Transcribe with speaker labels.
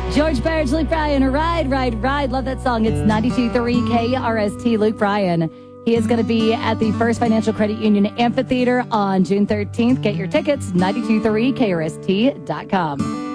Speaker 1: George Barrett, Luke Bryan, Ride, Ride, Ride. Love that song. It's 92.3 KRST. Luke Bryan. He is going to be at the First Financial Credit Union Amphitheater on June 13th. Get your tickets, 92.3KRST.com.